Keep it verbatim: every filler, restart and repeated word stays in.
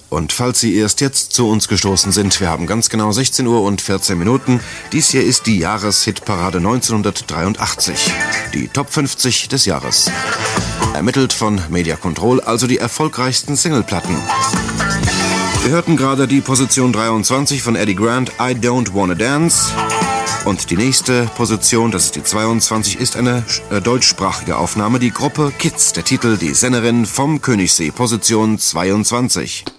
Und falls Sie erst jetzt zu uns gestoßen sind, wir haben ganz genau sechzehn Uhr und vierzehn Minuten. Dies hier ist die Jahreshitparade neunzehnhundertdreiundachtzig. Die Top fünfzig des Jahres. Ermittelt von Media Control, also die erfolgreichsten Singleplatten. Wir hörten gerade die Position dreiundzwanzig von Eddie Grant, I Don't Wanna Dance. Und die nächste Position, das ist die zweiundzwanzig, ist eine äh, deutschsprachige Aufnahme. Die Gruppe Kids, der Titel Die Sennerin vom Königssee, Position zweiundzwanzig.